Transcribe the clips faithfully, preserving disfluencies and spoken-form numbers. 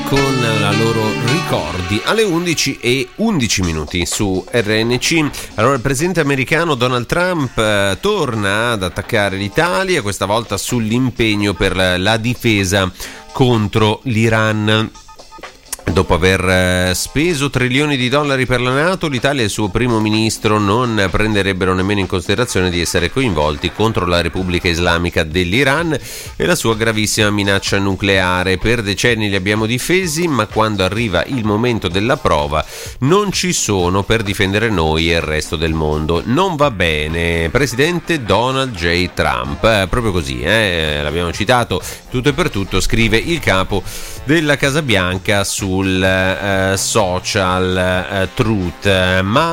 con la loro Ricordi alle undici e undici minuti su R N C. Allora, il presidente americano Donald Trump eh, torna ad attaccare l'Italia, questa volta sull'impegno per la, la difesa contro l'Iran. Dopo aver speso trilioni di dollari per la NATO, l'Italia e il suo primo ministro non prenderebbero nemmeno in considerazione di essere coinvolti contro la Repubblica Islamica dell'Iran e la sua gravissima minaccia nucleare. Per decenni li abbiamo difesi, ma quando arriva il momento della prova non ci sono per difendere noi e il resto del mondo. Non va bene. Presidente Donald J. Trump. Eh, proprio così, eh, l'abbiamo citato tutto e per tutto, scrive il capo della Casa Bianca sul Uh, social uh, truth, ma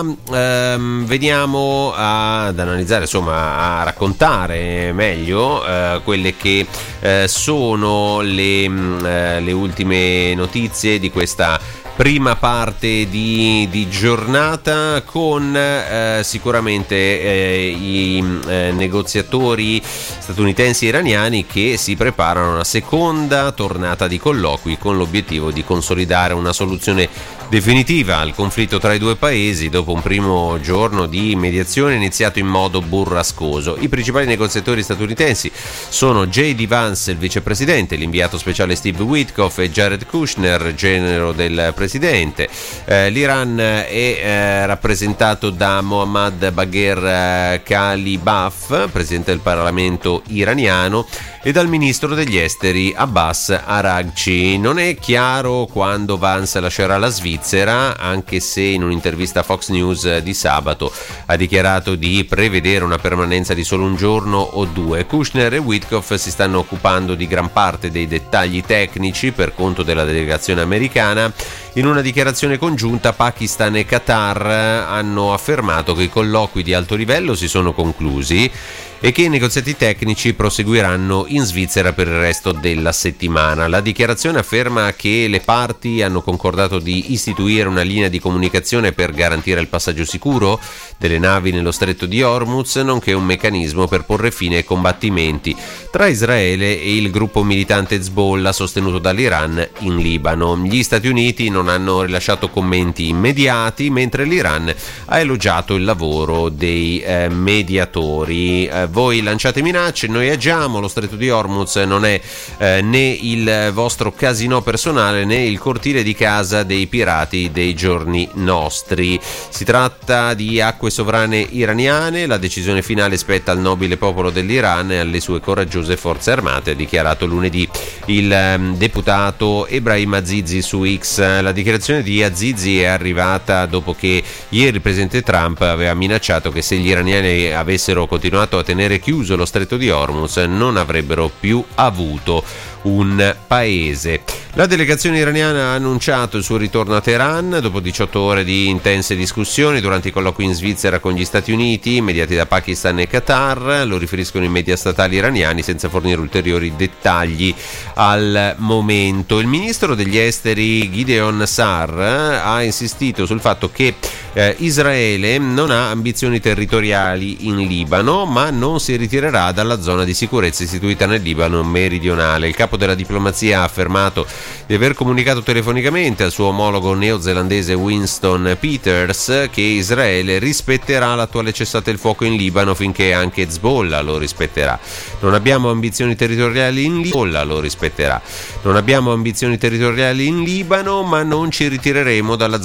uh, veniamo ad analizzare, insomma a raccontare meglio uh, quelle che uh, sono le, uh, le ultime notizie di questa prima parte di, di giornata, con eh, sicuramente eh, i eh, negoziatori statunitensi e iraniani che si preparano a una seconda tornata di colloqui con l'obiettivo di consolidare una soluzione definitiva al conflitto tra i due paesi dopo un primo giorno di mediazione iniziato in modo burrascoso. I principali negoziatori statunitensi sono J D Vance, il vicepresidente, l'inviato speciale Steve Witkoff e Jared Kushner, genero del presidente. Eh, L'Iran è eh, rappresentato da Mohammad Bagher eh, Kalibaf, presidente del Parlamento iraniano, e dal ministro degli esteri Abbas Araghchi. Non è chiaro quando Vance lascerà la Svizzera, anche se in un'intervista a Fox News di sabato ha dichiarato di prevedere una permanenza di solo un giorno o due. Kushner e Witkoff si stanno occupando di gran parte dei dettagli tecnici per conto della delegazione americana. In una dichiarazione congiunta, Pakistan e Qatar hanno affermato che i colloqui di alto livello si sono conclusi e che i negoziati tecnici proseguiranno in Svizzera per il resto della settimana. La dichiarazione afferma che le parti hanno concordato di istituire una linea di comunicazione per garantire il passaggio sicuro delle navi nello stretto di Hormuz, nonché un meccanismo per porre fine ai combattimenti tra Israele e il gruppo militante Hezbollah sostenuto dall'Iran in Libano. Gli Stati Uniti non hanno rilasciato commenti immediati, mentre l'Iran ha elogiato il lavoro dei eh, mediatori. Eh, voi lanciate minacce, noi agiamo. Lo stretto di Hormuz non è eh, né il vostro casinò personale né il cortile di casa dei pirati dei giorni nostri. Si tratta di acque sovrane iraniane, la decisione finale spetta al nobile popolo dell'Iran e alle sue coraggiose forze armate, ha dichiarato lunedì il eh, deputato Ebrahim Azizi su X. La dichiarazione di Azizi è arrivata dopo che ieri il presidente Trump aveva minacciato che se gli iraniani avessero continuato a tenere chiuso lo stretto di Hormuz non avrebbero più avuto un paese. La delegazione iraniana ha annunciato il suo ritorno a Teheran dopo diciotto ore di intense discussioni durante i colloqui in Svizzera con gli Stati Uniti, mediati da Pakistan e Qatar. Lo riferiscono i media statali iraniani senza fornire ulteriori dettagli al momento. Il ministro degli esteri Gideon Sa'ar ha insistito sul fatto che eh, Israele non ha ambizioni territoriali in Libano, ma non si ritirerà dalla zona di sicurezza istituita nel Libano meridionale. Il capo della diplomazia ha affermato di aver comunicato telefonicamente al suo omologo neozelandese Winston Peters che Israele rispetterà l'attuale cessate il fuoco in Libano finché anche Hezbollah lo rispetterà. Non abbiamo ambizioni territoriali in Libano, lo rispetterà. Non abbiamo ambizioni territoriali in Libano, ma non ci ritireremo dalla